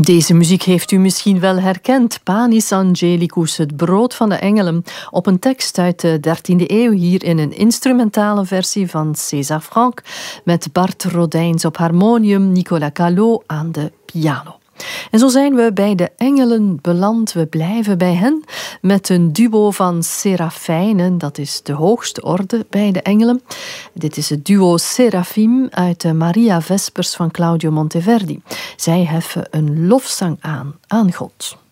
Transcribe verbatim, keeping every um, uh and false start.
Deze muziek heeft u misschien wel herkend. Panis Angelicus, het brood van de engelen. Op een tekst uit de dertiende eeuw, hier in een instrumentale versie van César Franck, met Bart Rodijns op harmonium, Nicolas Calot aan de piano. En zo zijn we bij de engelen beland. We blijven bij hen met een duo van serafijnen. Dat is de hoogste orde bij de engelen. Dit is het duo Serafim uit de Maria Vespers van Claudio Monteverdi. Zij heffen een lofzang aan aan God.